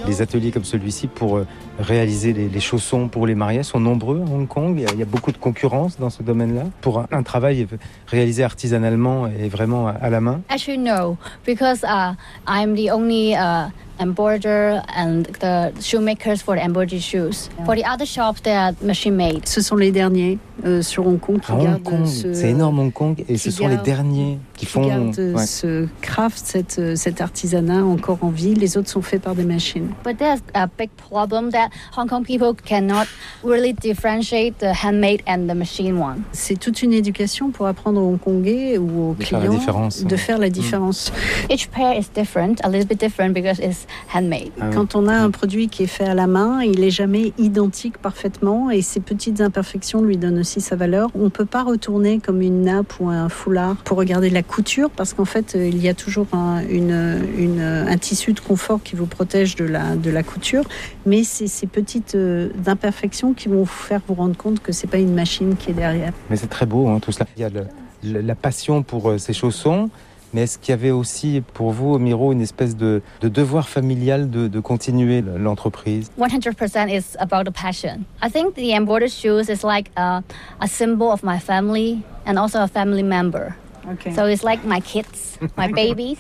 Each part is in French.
Les ateliers comme celui-ci pour réaliser les chaussons pour les mariages sont nombreux à Hong Kong. Il y a beaucoup de concurrence dans ce domaine-là. Pour un travail réalisé artisanalement et vraiment à la main. Actually, no, because I'm the only embroider and the shoemakers for the embroidery shoes. Yeah. For the other shops, they are machine made. Ce sont les derniers sur Hong Kong qui gardent c'est énorme Hong Kong et ce sont les derniers qui font ce craft, cet artisanat encore en vie. Les autres sont faits par des machines. But there's a big problem that Hong Kong people cannot really differentiate the handmade and the machine one. C'est toute une éducation pour apprendre aux Hongkongais ou aux clients de faire la différence. Each pair is different, a little bit different because it's handmade. Quand on a un produit qui est fait à la main, il n'est jamais identique parfaitement et ces petites imperfections lui donnent aussi sa valeur. On ne peut pas retourner comme une nappe ou un foulard pour regarder la couture parce qu'en fait, il y a toujours un tissu de confort qui vous protège de la couture, mais c'est ces petites imperfections qui vont vous faire vous rendre compte que ce n'est pas une machine qui est derrière. Mais c'est très beau, tout cela. Il y a la passion pour ces chaussons. Mais est-ce qu'il y avait aussi pour vous, Miro, une espèce de devoir familial de continuer l'entreprise? 100% is about the passion. I think the embroidered shoes is like a symbol of my family and also a family member. Okay. So it's like my kids, my babies.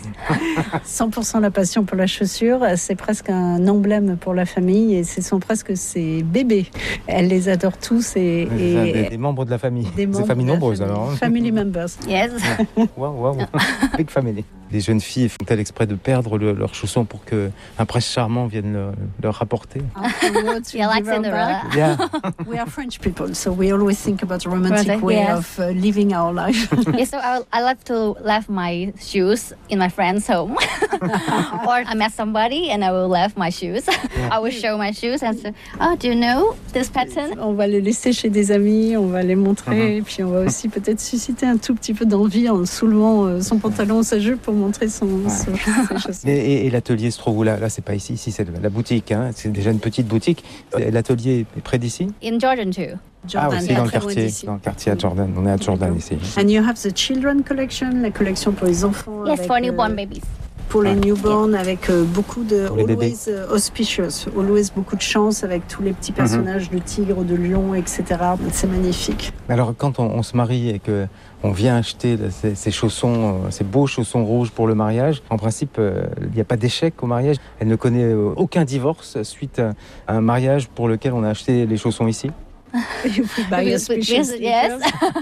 100% la passion pour la chaussure, c'est presque un emblème pour la famille et ce sont presque ses bébés. Elle les adore tous et des membres de la famille. Des familles nombreuses alors. Family members. Yes. Wow. Big family. Les jeunes filles font-elles exprès de perdre leurs chaussons pour qu'un prince charmant vienne leur rapporter? Yeah, like Cinderella. Yeah. We are French people, so we always think about a romantic way of living our life. Yeah, so I love to leave my shoes in my friend's home. Or I met somebody and I will leave my shoes. Yeah. I will show my shoes and say, oh, do you know this pattern? On va les laisser chez des amis, on va les montrer, et puis on va aussi peut-être susciter un tout petit peu d'envie en soulevant son pantalon ou sa jupe pour montrer ses chaussons. Et l'atelier se trouve où là? Là, c'est pas ici c'est la boutique. C'est déjà une petite boutique. L'atelier est près d'ici? In Jordan too. Jordan, aussi dans le quartier à Jordan. On est à Jordan ici. And you have the children collection, la collection pour les enfants. Yes, for newborn babies. Pour les newborns, avec beaucoup de always auspicious, always beaucoup de chance avec tous les petits personnages de tigres, de lions, etc. C'est magnifique. Alors quand on se marie et que on vient acheter ces chaussons, ces beaux chaussons rouges pour le mariage, en principe, il n'y a pas d'échec au mariage. Elle ne connaît aucun divorce suite à un mariage pour lequel on a acheté les chaussons ici. Yes.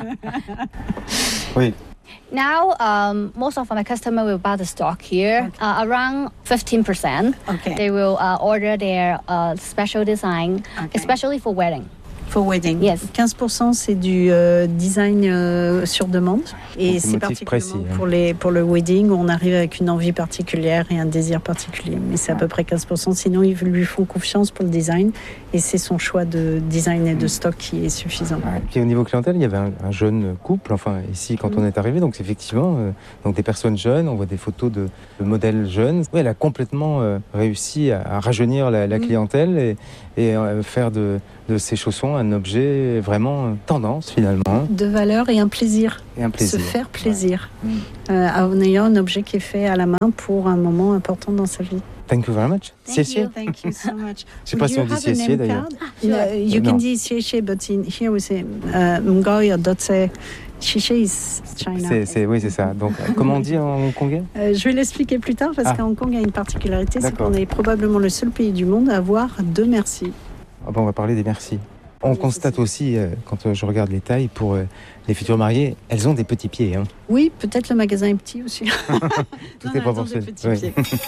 Oui. Now, most of my customers will buy the stock here. Around 15%. Okay. They will order their special design, especially for wedding. For wedding. Yes. 15% c'est du design sur demande et c'est particulièrement précis, pour le wedding où on arrive avec une envie particulière et un désir particulier. Mais c'est à peu près 15%. Sinon, ils lui font confiance pour le design et c'est son choix de design et de stock qui est suffisant. Et puis au niveau clientèle, il y avait un jeune couple, enfin ici quand on est arrivé, donc c'est effectivement donc des personnes jeunes, on voit des photos de modèles jeunes. Oui, elle a complètement réussi à rajeunir la clientèle et faire de ces chaussons un objet vraiment tendance finalement. De valeur et un plaisir. Se faire plaisir. En ayant un objet qui est fait à la main pour un moment important dans sa vie. Thank you very much. Thank you so much. Je sais pas si on dit siessier d'ailleurs. You can say siessier, but here we say Ngoy or Dotse. Chiche is China. Oui, c'est ça. Donc, comment on dit en hongkongais? Je vais l'expliquer plus tard parce qu'en Hong Kong, il y a une particularité, c'est qu'on est probablement le seul pays du monde à avoir 2 merci. On va parler des merci. On constate aussi, quand je regarde les tailles, pour les futurs mariés, elles ont des petits pieds. Oui, peut-être le magasin est petit aussi. Tout est proportionné.